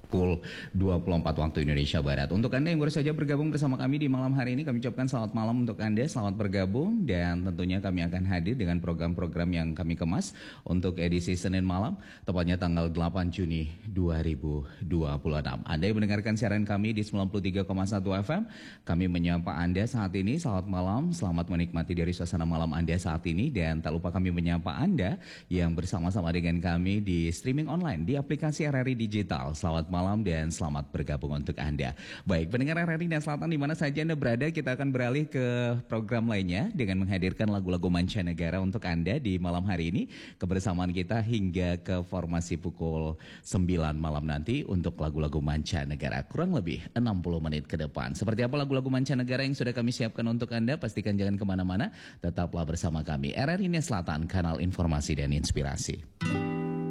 pukul 24 waktu Indonesia Barat. Untuk Anda yang baru saja bergabung bersama kami di malam hari ini, kami ucapkan selamat malam untuk Anda, selamat bergabung, dan tentunya kami akan hadir dengan program-program yang kami kemas untuk edisi Senin malam, tepatnya tanggal 8 Juni 2026. Anda yang mendengarkan siaran kami di 93,1 FM, kami menyapa Anda saat ini, selamat malam, selamat menikmati dari suasana malam Anda saat ini, dan tak lupa kami menyapa Anda yang bersama-sama dengan kami di streaming online, di aplikasi RRI Digital. Selamat malam dan selamat bergabung untuk Anda. Baik, pendengar RRI dan Selatan di mana saja Anda berada, kita akan beralih ke program lainnya dengan menghadirkan lagu-lagu mancanegara untuk Anda di malam hari ini. Kebersamaan kita hingga ke formasi pukul 9 malam nanti untuk lagu-lagu mancanegara. Kurang lebih 60 menit ke depan. Seperti apa lagu-lagu mancanegara yang sudah kami siapkan untuk Anda? Pastikan jangan kemana-mana, tetaplah bersama kami. RRI Selatan, kanal informasi dan inspirasi.